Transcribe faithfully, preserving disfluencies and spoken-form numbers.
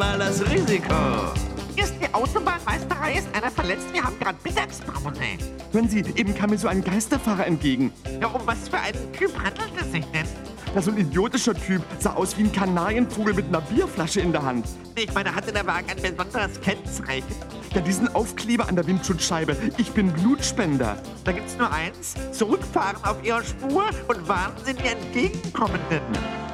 mal das Risiko. Hier ist die Autobahnmeisterei, ist einer verletzt? Wir haben gerade Mittagspause. Hören Sie, eben kam mir so ein Geisterfahrer entgegen. Ja, um was für einen Typ handelt es sich denn? Na, so ein idiotischer Typ, sah aus wie ein Kanarienvogel mit einer Bierflasche in der Hand. Ich meine, hatte der Wagen ein besonderes Kennzeichen? Ja, diesen Aufkleber an der Windschutzscheibe. Ich bin Blutspender. Da gibt's nur eins: Zurückfahren auf Ihrer Spur und warnen Sie die Entgegenkommenden.